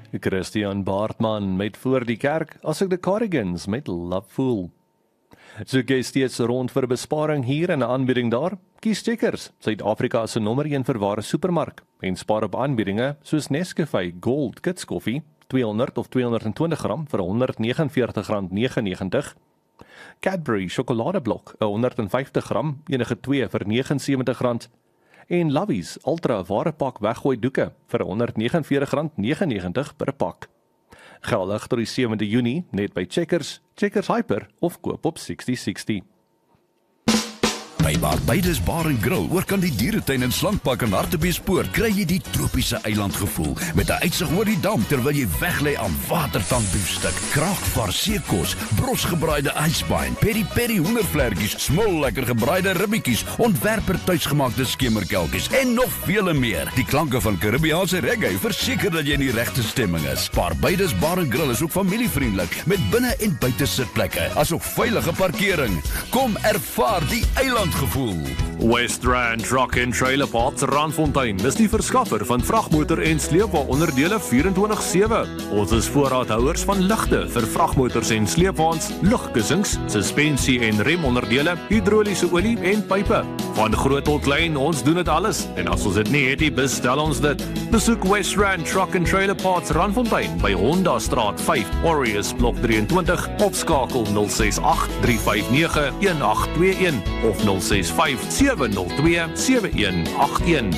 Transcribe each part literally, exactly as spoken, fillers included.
Christian Baartman met Voor die Kerk, asook die Cardigans met Love Fool. Soek jy steeds rond vir besparing hier en 'n aanbieding daar? Kies Checkers, Suid-Afrika se nommer een vir ware supermark, en spaar op aanbiedinge soos Nescafé Gold Kits koffie, tweehonderd of tweehonderdtwintig gram vir honderd vyf nege rand negenennegentig. Cadbury sjokoladeblok, honderd vyftig gram, enige twee vir vyf nege sewens rand. En Lovies Ultra ware pak weggooi doeke vir honderd vyf nege rand negenennegentig per pak. Geldig tot die sewende Junie, net by Checkers, Checkers Hyper of koop op sestig sestig. By Barbados Bar en Grill, oor kan die dieretuin en slankpak in Hartbeespoort, kry jy die tropiese eilandgevoel met 'n uitsig oor die dam terwyl jy weglê aan watertandbiefstuk, kraakvaar seekos, brosgebraaide ijsbein, peri-peri hoendervlekkies, smol lekker gebraaide ribbietjies, ontwerper tuisgemaakte skemerkelkies en nog vele meer. Die klanke van Karibiaanse reggae verseker dat jy in die regte stemming is. Barbados Bar en Grill is ook familievriendelik met binne- en buite sitplekke, asook veilige parkering. Kom ervaar die eiland gevoel. West Rand Truck and Trailer Parks Randfontein is die verskaffer van vragmotor en sleepwa onderdele vierentwintig sewe. Ons is voorraadhouers van ligte vir vragmotors en sleepwaens, lugkussings, suspensie en remonderdele, hidroliese olie en pype. Van groot tot klein, ons doen dit alles. En as ons dit nie het nie, bestel ons dit. Besoek West Rand Truck and Trailer Parks Randfontein by Honda Straat vyf, Aureus Blok drieëntwintig, of skakel nul ses agt drie vyf nege een agt twee een of nul ses vyf sewe nul twee sewe een agt een.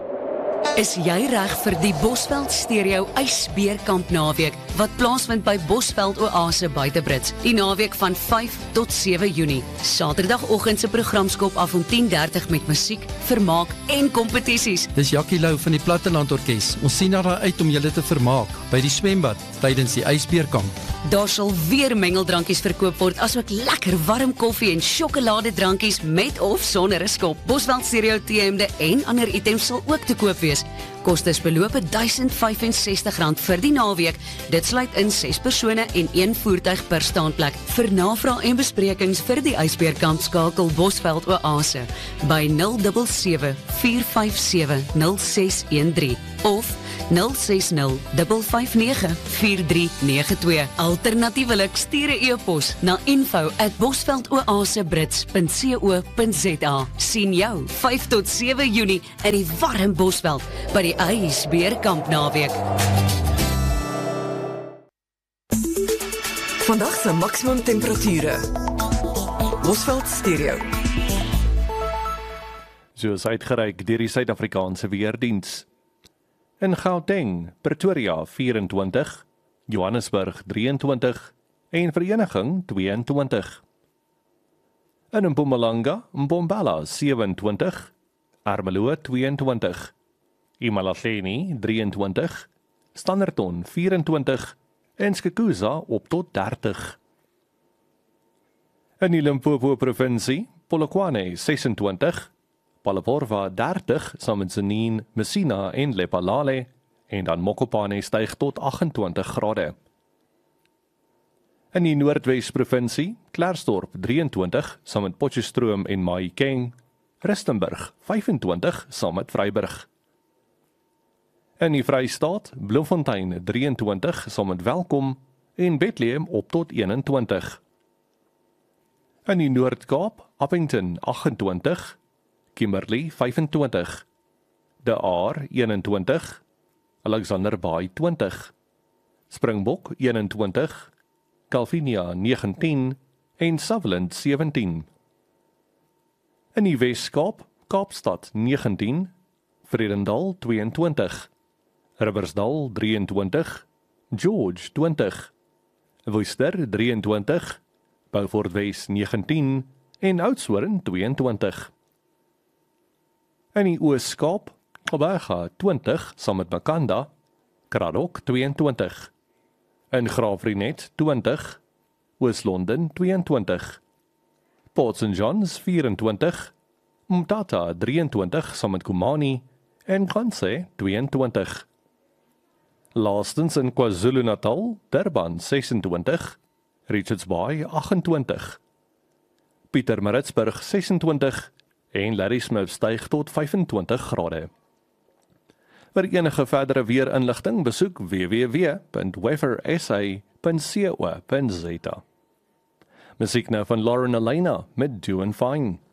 Is jy reg vir die Bosveld Stereo ysbeerkamp naweek wat plaasvind by Bosveld Oase Buitebrits die naweek van vyf tot sewe Junie. Saterdagoggend se program skop af om tien dertig met musiek, vermaak en kompetisies. Dis Jackie Lou van die Platteland Orkees. Ons sien daar uit om julle te vermaak by die swembad tydens die ysbeerkamp. Daar sal weer mengeldrankies verkoop word, asook lekker warm koffie en sjokoladedrankies met of sonder 'n skop. Bosveld Stereo T-hemde en ander items sal ook te koop wees. Kostes beloop duisend vyf en sestig rand vir die naweek. Dit sluit in ses persone en een voertuig per staanplek. Vir navraag en besprekings vir die ysbeerkamp skakel Bosveld Oase by nul sewe sewe vier vyf sewe nul ses een drie of nul ses nul vyf vyf nege vier drie nege twee. Alternatiewelik stuur 'n e-pos na info at bosveldoasebrits punt co punt za. Sien jou vyf tot sewe Junie in die warm Bosveld by die ysbeerkamp naweek. Vandag se maksimum temperature. Bosveld Stereo. Soos uitgereik deur die Suid-Afrikaanse Weerdiens. In Gauteng, Pretoria vyf-en-twintig, Johannesburg drie-en-twintig en Vereniging twee-en-twintig. In Mpumalanga, Mbombela sewe-en-twintig, Ermelo twee-en-twintig, Imalahleni drie-en-twintig, Standerton vyf-en-twintig en Skukuza op tot dertig. In die Limpopo provinsie, Polokwane ses-en-twintig, Palapurva dertig, saam met Tzaneen, Messina en Lephalale, en dan Mokopane styg tot agt-en-twintig grade. In die Noordwes provinsie, Klerksdorp drieëntwintig, saam met Potchefstroom en Mahikeng, Rustenburg vyf-en-twintig, saam met Vryburg. In die Vrystaat, Bloemfontein drieëntwintig, saam met Welkom, en Bethlehem op tot een-en-twintig. In die Noord-Kaap, Appington agt-en-twintig, Kimberley vyf-en-twintig, De Aar een-en-twintig, Alexander Baai twintig, Springbok een-en-twintig, Calvinia negentien en Sutherland sewentien. In die Wes-Kaap, Kaapstad negentien, Vredendal twee-en-twintig, Riversdal drieëntwintig, George twintig, Worcester drieëntwintig, Beaufort Wes negentien en Oudtshoorn twee-en-twintig. In die Oos-Kaap, Gqeberha twintig, saam met Makanda, Kraddock twee-en-twintig, in Graafrenet twintig, Oos-London twee-en-twintig, Port Saint John's vyf-en-twintig, Mthatha drieëntwintig, saam met Kumani, en Kranse twee-en-twintig. Laastens in KwaZulu-Natal, Durban ses-en-twintig, Richards Bay agt-en-twintig, Pietermaritzburg ses-en-twintig en Ladysmith styg tot vyf-en-twintig grade. Vir enige verdere weerinligting besoek w w w punt weather s a punt co punt z a. Musiek nou van Lauren Elena met Doing Fine.